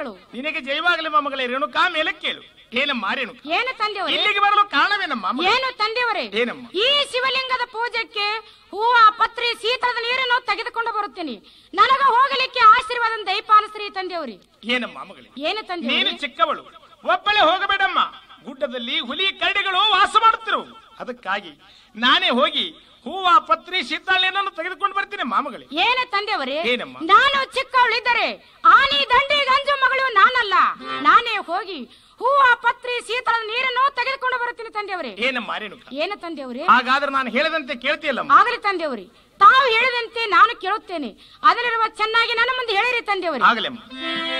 ಜಯವಾಗಲು. ನಿನಗೆ ಜಯವಾಗಲಿ ಮೊಮ್ಮಗಳೇ. ರೇಣುಕಾ ಮೇಲೆ ಕೇಳು. ಏನಮ್ಮ ರೇಣುಕಾ? ಏನು ತಂದೆಯವರೇ? ಇಲ್ಲಿಗೆ ಬರಲು ಕಾರಣವೇನಮ್ಮ? ಏನು ತಂದೆಯವರೇ? ಏನಮ್ಮ? ಈ ಶಿವಲಿಂಗದ ಪೂಜೆಗೆ ಹೂವ ಪತ್ರಿ ಶೀತಳದ ನೀರನ್ನು ತೆಗೆದುಕೊಂಡು ಬರುತ್ತೇನೆ. ನನಗ ಹೋಗಲಿಕ್ಕೆ ಆಶೀರ್ವಾದ ದಯಪಾಲಿಸ್ರಿ ತಂದೆಯವರೇ. ಏನಮ್ಮ ಮಗಳೇ? ಏನು ತಂದೆ? ನೀನು ಚಿಕ್ಕವಳು, ಒಬ್ಬಳೆ ಹೋಗಬೇಡಮ್ಮ. ಗುಡ್ಡದಲ್ಲಿ ಹುಲಿ ಕರಡಿಗಳು ವಾಸ ಮಾಡುತ್ತಿರು. ಅದಕ್ಕಾಗಿ ನಾನೇ ಹೋಗಿ ಹೂವ ಪತ್ರಿ ಶೀತಾಳೆಯನ್ನು ತೆಗೆದುಕೊಂಡು ಬರ್ತೀನಿ ಮಾಮಗಳೇ. ಏನು ತಂದೆಯವರೇ? ಏನಮ್ಮ? ನಾನು ಚಿಕ್ಕವಳಿದ್ದರೆ ಆನಿ ದಂಡಿ ಗಂಜು ಮಗಳು ನಾನಲ್ಲ. ನಾನೇ ಹೋಗಿ ಹೂವ ಪತ್ರಿ ಶೀತಳದ ನೀರನ್ನು ತೆಗೆದುಕೊಂಡು ಬರುತ್ತೀನಿ ತಂದೆಯವರೇ. ಏನಮ್ಮ ರೇಣುಕಾ? ಏನು ತಂದೆಯವರೇ? ಹಾಗಾದ್ರೆ ನಾನು ಹೇಳದಂತೆ ಕೇಳ್ತೀಯಲ್ಲಮ್ಮ? ಆಗಲಿ ತಂದೆಯವರೇ, ತಾವು ಹೇಳಿದಂತೆ ನಾನು ಕೇಳುತ್ತೇನೆ. ಅದರಲ್ಲಿರುವ ಚೆನ್ನಾಗಿ ನನ್ನ ಮುಂದೆ ಹೇಳಿರಿ ತಂದೆಯವರೇ. ಆಗಲಮ್ಮ.